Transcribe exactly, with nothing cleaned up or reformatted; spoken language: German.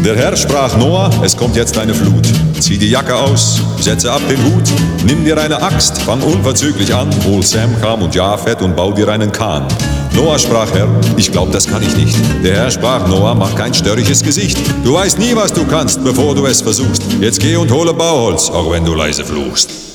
Der Herr sprach: Noah, es kommt jetzt eine Flut. Zieh die Jacke aus, setze ab den Hut, nimm dir eine Axt, fang unverzüglich an, hol Sem, Cham und Japhet und bau dir einen Kahn. Noah sprach: Herr, ich glaub, das kann ich nicht. Der Herr sprach: Noah, mach kein störrisches Gesicht. Du weißt nie, was du kannst, bevor du es versuchst. Jetzt geh und hole Bauholz, auch wenn du leise fluchst.